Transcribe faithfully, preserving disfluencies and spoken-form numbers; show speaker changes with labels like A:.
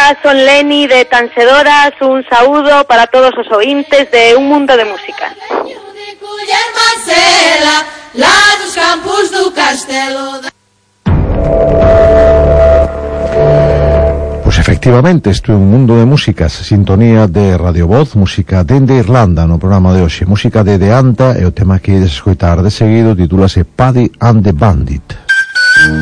A: Hola, son Leni de Tansedoras, un saúdo para todos os ointes de Un Mundo de Música.
B: Pois efectivamente, isto é Un Mundo de Músicas, sintonía de Radio Voz, música dende Irlanda no programa de hoxe, música de De Anta, e o tema que ides escoitar de seguido titúlase Paddy and the Bandit.